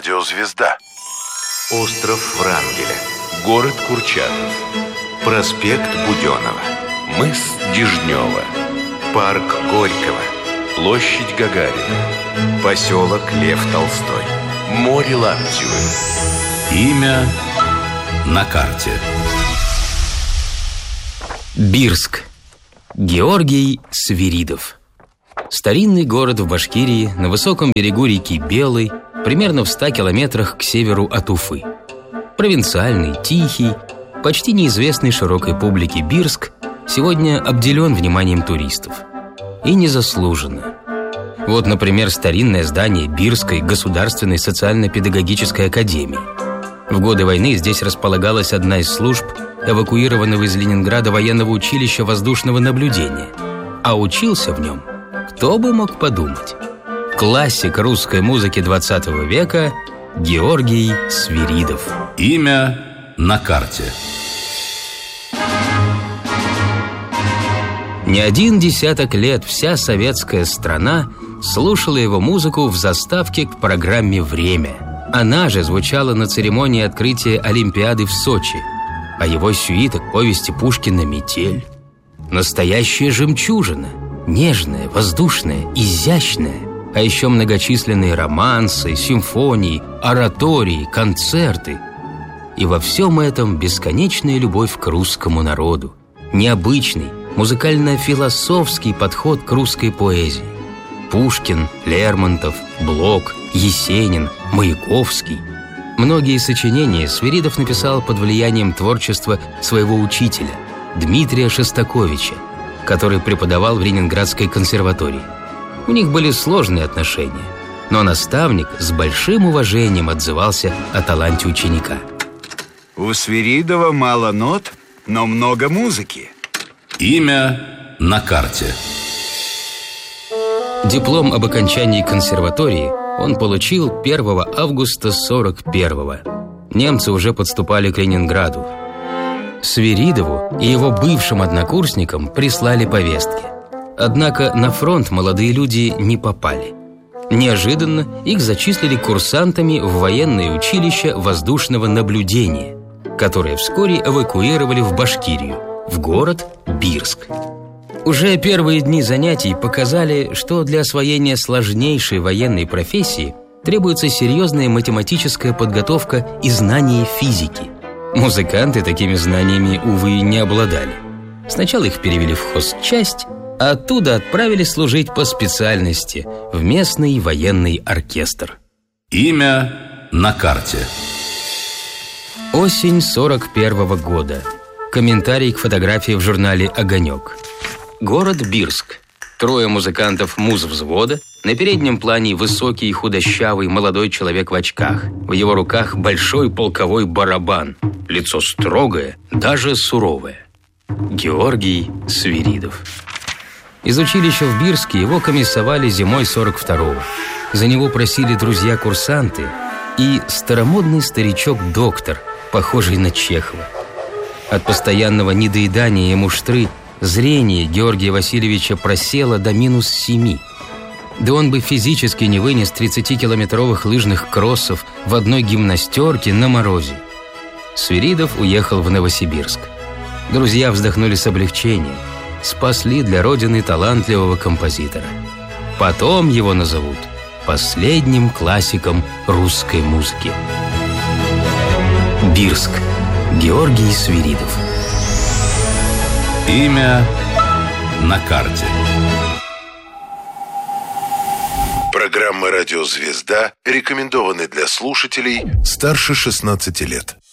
Радиозвезда. Остров Врангеля. Город Курчатов. Проспект Буденова. Мыс Дежнева. Парк Горького. Площадь Гагарина. Поселок Лев Толстой. Море Лаптевы. Имя на карте. Бирск. Георгий Свиридов. Старинный город в Башкирии, на высоком берегу реки Белой, примерно в 100 километрах к северу от Уфы. Провинциальный, тихий, почти неизвестный широкой публике Бирск сегодня обделен вниманием туристов. И незаслуженно. Вот, например, старинное здание Бирской государственной социально-педагогической академии. В годы войны здесь располагалась одна из служб эвакуированного из Ленинграда военного училища воздушного наблюдения. А учился в нем, кто бы мог подумать, классик русской музыки 20 века Георгий Свиридов. Имя на карте. Не один десяток лет вся советская страна слушала его музыку в заставке к программе «Время». Она же звучала на церемонии открытия Олимпиады в Сочи, а его сюита к повести Пушкина «Метель». Настоящая жемчужина, нежная, воздушная, изящная, а еще многочисленные романсы, симфонии, оратории, концерты. И во всем этом бесконечная любовь к русскому народу, необычный, музыкально-философский подход к русской поэзии. Пушкин, Лермонтов, Блок, Есенин, Маяковский. Многие сочинения Свиридов написал под влиянием творчества своего учителя Дмитрия Шостаковича, который преподавал в Ленинградской консерватории. У них были сложные отношения, но наставник с большим уважением отзывался о таланте ученика. У Свиридова мало нот, но много музыки. Имя на карте. Диплом об окончании консерватории он получил 1 августа 41-го. Немцы уже подступали к Ленинграду. Свиридову и его бывшим однокурсникам прислали повестки. Однако на фронт молодые люди не попали. Неожиданно их зачислили курсантами в военное училище воздушного наблюдения, которое вскоре эвакуировали в Башкирию, в город Бирск. Уже первые дни занятий показали, что для освоения сложнейшей военной профессии требуется серьезная математическая подготовка и знание физики. Музыканты такими знаниями, увы, не обладали. Сначала их перевели в хозчасть, а оттуда отправили служить по специальности в местный военный оркестр. Имя на карте. Осень 41-го года. Комментарий к фотографии в журнале «Огонек». Город Бирск. 3 музыкантов музвзвода. На переднем плане высокий и худощавый молодой человек в очках. В его руках большой полковой барабан. Лицо строгое, даже суровое. Георгий Свиридов. Из училища в Бирске его комиссовали зимой 42-го. За него просили друзья-курсанты и старомодный старичок-доктор, похожий на Чехова. От постоянного недоедания и муштры зрение Георгия Васильевича просело до -7. Да он бы физически не вынес 30-километровых лыжных кроссов в одной гимнастерке на морозе. Свиридов уехал в Новосибирск. Друзья вздохнули с облегчением. Спасли для родины талантливого композитора. Потом его назовут последним классиком русской музыки. Бирск. Георгий Свиридов. Имя на карте. Программа «Радиозвезда» рекомендованы для слушателей старше 16 лет.